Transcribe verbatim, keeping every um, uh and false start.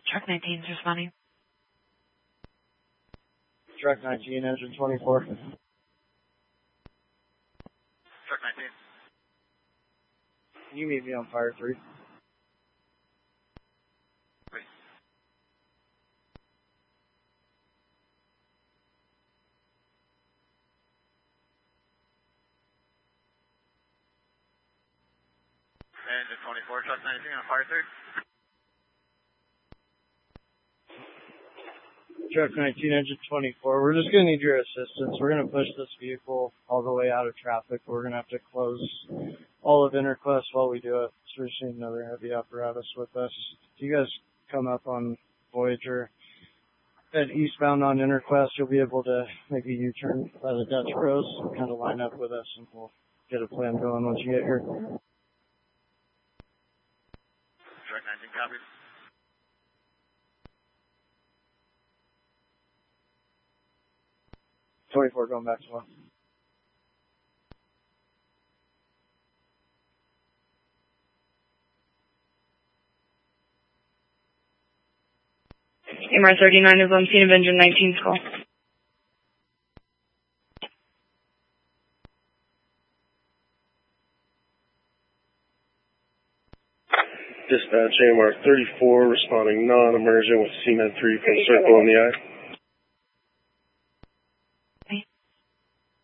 Truck nineteen is responding. Truck nineteen, engine twenty-four. Truck nineteen. Can you meet me on fire three? Wait. Engine twenty-four, truck nineteen on fire three. Truck nineteen, engine twenty-four. We're just going to need your assistance. We're going to push this vehicle all the way out of traffic. We're going to have to close all of Interquest while we do it. So we're just need another heavy apparatus with us. If you guys come up on Voyager and eastbound on Interquest, you'll be able to make a U-turn by the Dutch Bros, kind of line up with us, and we'll get a plan going once you get here. Truck nineteen, copy. twenty-four going back to one. M R thirty-nine is on scene of engine nineteen's call. Dispatch A M R thirty-four responding non-emergent with C M E D three full circle on the eye.